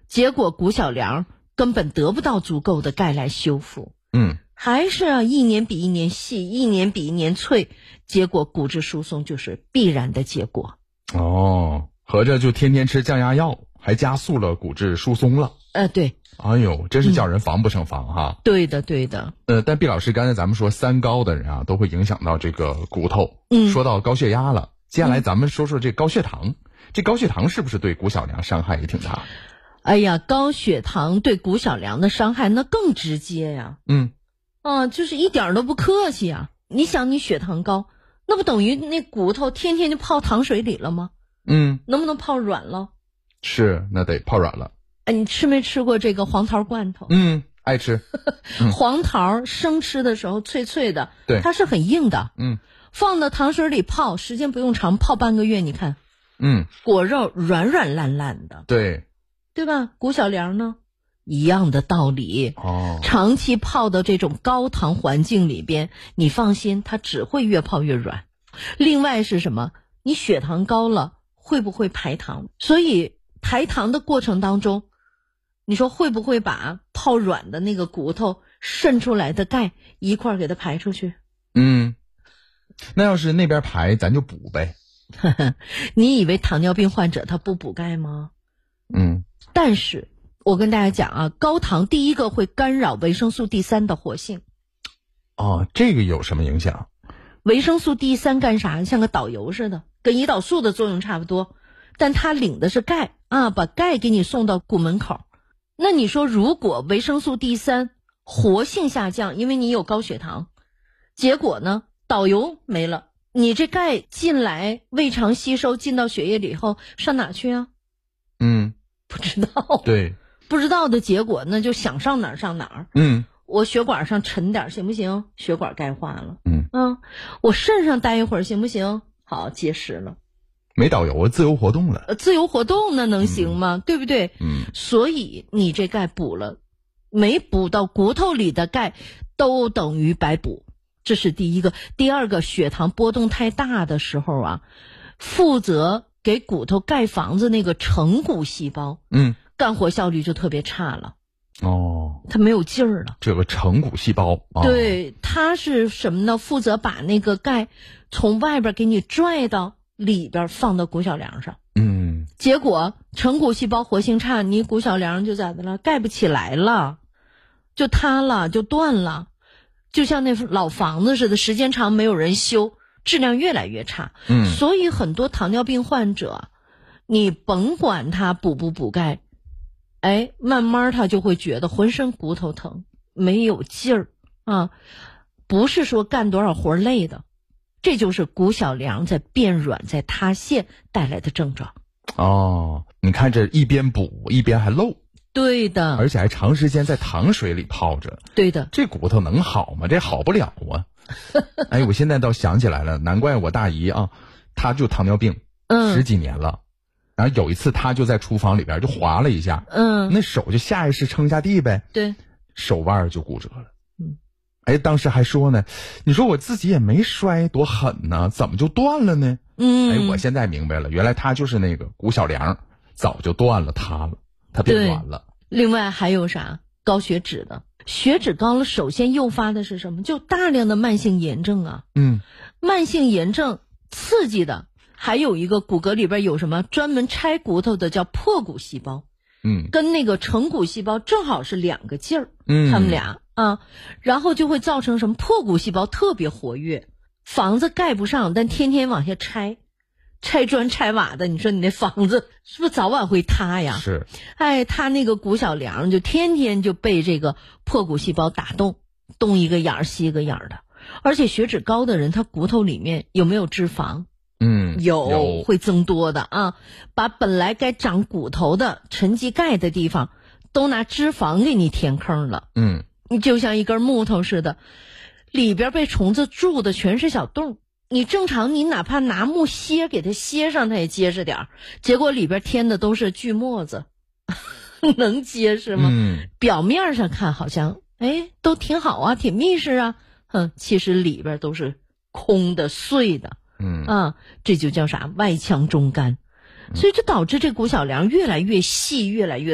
结果骨小梁根本得不到足够的钙来修复，还是一年比一年细，一年比一年脆，结果骨质疏松就是必然的结果。 合着就天天吃降压药，还加速了骨质疏松了。 对。 哎呦，真是叫人防不胜防哈。 对的对的。 但毕老师刚才咱们说三高的人啊，都会影响到这个骨头。说到高血压了，接下来咱们说说这高血糖。这高血糖是不是对骨小梁伤害也挺大？ 哎呀，高血糖对骨小梁的伤害那更直接呀。就是一点都不客气啊。你想你血糖高，那不等于那骨头天天就泡糖水里了吗？能不能泡软了？ 是，那得泡软了。 你吃没吃过这个黄桃罐头？ 爱吃。 黄桃生吃的时候脆脆的， 对， 它是很硬的。放到糖水里泡，时间不用长，泡半个月，你看，果肉软软烂烂的。对吧？骨小梁呢，一样的道理。长期泡到这种高糖环境里边，你放心，它只会越泡越软。另外是什么？你血糖高了，会不会排糖？所以排糖的过程当中，你说会不会把泡软的那个骨头渗出来的钙一块儿给它排出去？ 那要是那边排，咱就补呗。 你以为糖尿病患者他不补钙吗？但是我跟大家讲啊，高糖第一个会干扰维生素 D3 的活性。 这个有什么影响？ 维生素 D3 干啥？像个导游似的，跟胰岛素的作用差不多，但它领的是钙啊，把钙给你送到骨门口。那你说如果维生素 D3 活性下降，因为你有高血糖，结果呢导游没了，你这钙进来胃肠吸收进到血液里以后上哪去啊？不知道。 对， 不知道的结果那就想上哪儿上哪儿。我血管上沉点行不行？血管钙化了。我肾上待一会儿行不行？好，结石了。 没导游，自由活动了。 自由活动那能行吗？对不对？所以你这钙补了，没补到骨头里的钙都等于白补，这是第一个。第二个，血糖波动太大的时候啊，负责给骨头盖房子那个成骨细胞，干活效率就特别差了。它没有劲儿了。 这个成骨细胞， 对，它是什么呢？负责把那个钙从外边给你拽到里边，放到骨小梁上。结果成骨细胞活性差，你骨小梁就咋的了？盖不起来了，就塌了，就断了，就像那老房子似的，时间长没有人修，质量越来越差。所以很多糖尿病患者，你甭管他补不补钙，慢慢他就会觉得浑身骨头疼，没有劲儿啊，不是说干多少活累的，这就是骨小梁在变软在塌陷带来的症状。 你看这一边补一边还漏。 对的， 而且还长时间在糖水里泡着。 对的， 这骨头能好吗？这好不了啊。我现在倒想起来了，难怪我大姨啊，她就糖尿病10几年了。然后有一次她就在厨房里边就滑了一下，那手就下意识撑一下地呗， 对， 手腕就骨折了。当时还说呢，你说我自己也没摔多狠呢，怎么就断了呢？我现在明白了，原来她就是那个骨小梁早就断了，塌了，它变软了。 另外还有啥？高血脂的，血脂高了，首先诱发的是什么？就大量的慢性炎症啊。慢性炎症刺激的还有一个骨骼里边有什么专门拆骨头的叫破骨细胞。跟那个成骨细胞正好是两个劲儿。他们俩啊，然后就会造成什么？破骨细胞特别活跃，房子盖不上，但天天往下拆砖拆瓦的，你说你那房子是不是早晚会塌呀？ 是。 他那个骨小梁就天天就被这个破骨细胞打动，东一个眼儿西一个眼儿的。而且血脂高的人，他骨头里面有没有脂肪？有，会增多的啊。把本来该长骨头的沉积钙的地方，都拿脂肪给你填坑了。你就像一根木头似的，里边被虫子蛀的全是小洞。你正常你哪怕拿木楔给它楔上，它也结实点儿，结果里边添的都是锯末子，能结实吗？表面上看好像都挺好啊，挺密实啊，其实里边都是空的碎的。这就叫啥？外强中干。所以这导致这骨小梁越来越细，越来越